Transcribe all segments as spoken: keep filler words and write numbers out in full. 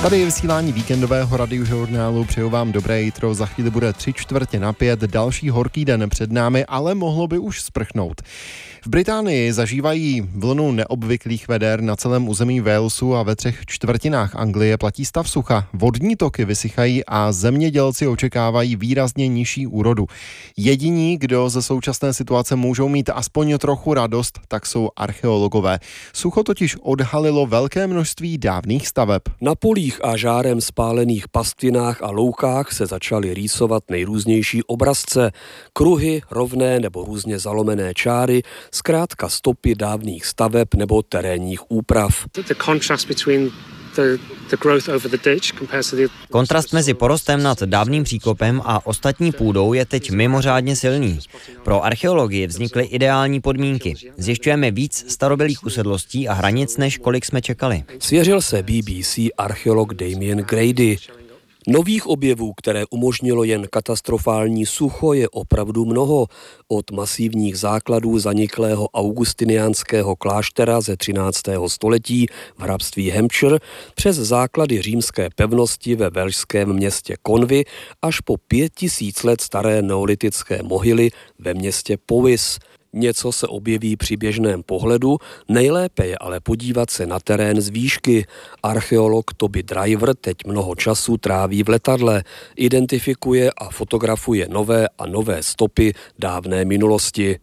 Tady je vysílání víkendového radiožurnálu, přeju vám dobré jitro, za chvíli bude tři čtvrtě na pět, další horký den před námi, ale mohlo by už sprchnout. V Británii zažívají vlnu neobvyklých veder na celém území Walesu a ve třech čtvrtinách Anglie platí stav sucha. Vodní toky vysychají a zemědělci očekávají výrazně nižší úrodu. Jediní, kdo ze současné situace můžou mít aspoň trochu radost, tak jsou archeologové. Sucho totiž odhalilo velké množství dávných staveb. Na polích a žárem spálených pastvinách a loukách se začaly rýsovat nejrůznější obrazce. Kruhy, rovné nebo různě zalomené čáry, zkrátka stopy dávných staveb nebo terénních úprav. Kontrast mezi porostem nad dávným příkopem a ostatní půdou je teď mimořádně silný. Pro archeologii vznikly ideální podmínky. Zjišťujeme víc starobylých usedlostí a hranic, než kolik jsme čekali. Svěřil se B B C archeolog Damien Grady. Nových objevů, které umožnilo jen katastrofální sucho, je opravdu mnoho. Od masivních základů zaniklého augustiniánského kláštera ze třináctého století v hrabství Hampshire přes základy římské pevnosti ve velšském městě Conwy až po pět tisíc let staré neolitické mohyly ve městě Powys. Něco se objeví při běžném pohledu, nejlépe je ale podívat se na terén z výšky. Archeolog Toby Driver teď mnoho času tráví v letadle, identifikuje a fotografuje nové a nové stopy dávné minulosti.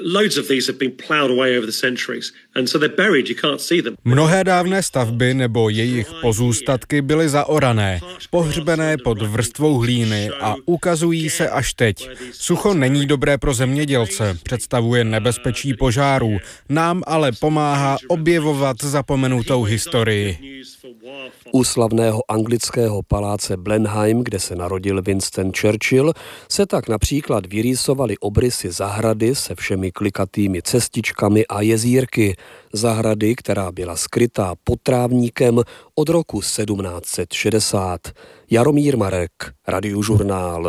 Mnohé dávné stavby nebo jejich pozůstatky byly zaorané, pohřbené pod vrstvou hlíny a ukazují se až teď. Sucho není dobré pro zemědělce, představuje nebezpečí požárů, nám ale pomáhá objevovat zapomenutou historii. U slavného anglického paláce Blenheim, kde se narodil Winston Churchill, se tak například vyrýsovaly obrysy zahrady se všemi klikatými cestičkami a jezírky. Zahrady, která byla skrytá pod trávníkem od roku sedmnáct set šedesát. Jaromír Marek, Radiožurnál.